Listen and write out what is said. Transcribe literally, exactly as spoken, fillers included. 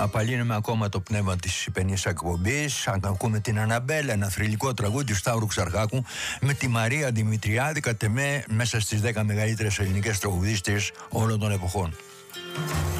Απαλύνουμε ακόμα το πνεύμα της σημερινής εκπομπής. Ακούμε την Αναμπέλα, ένα θρυλικό τραγούδι του Σταύρου Ξαρχάκου, με τη Μαρία Δημητριάδη, κατ' εμέ μέσα στις δέκα μεγαλύτερες ελληνικές τραγουδίστριες όλων των εποχών.